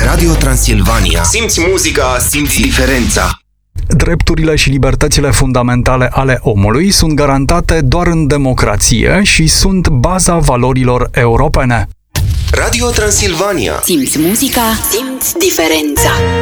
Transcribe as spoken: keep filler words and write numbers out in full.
Radio Transilvania. Simți muzica, simți diferența. Drepturile și libertățile fundamentale ale omului sunt garantate doar în democrație și sunt baza valorilor europene. Radio Transilvania. Simți muzica, simți diferența.